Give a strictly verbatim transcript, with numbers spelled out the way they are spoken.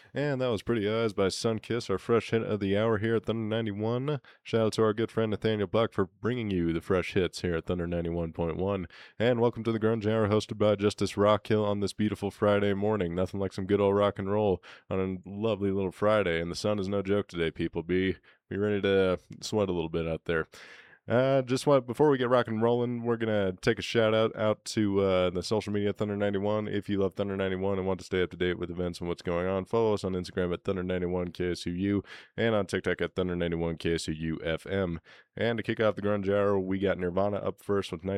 And that was Pretty Eyes by Sunkiss, our fresh hit of the hour here at Thunder ninety-one. Shout out to our good friend Nathaniel Buck for bringing you the fresh hits here at Thunder ninety-one point one. And welcome to the Grunge Hour hosted by Justice Rockhill on this beautiful Friday morning. Nothing like some good old rock and roll on a lovely little Friday. And the sun is no joke today, people. Be, be ready to sweat a little bit out there. Uh, just want before we get rock and rolling, we're gonna take a shout out out to uh, the social media Thunder ninety-one. If you love Thunder ninety-one and want to stay up to date with events and what's going on, follow us on Instagram at Thunder ninety-one K S U U and on TikTok at Thunder ninety-one K S U U F M. And to kick off the grunge hour, we got Nirvana up first with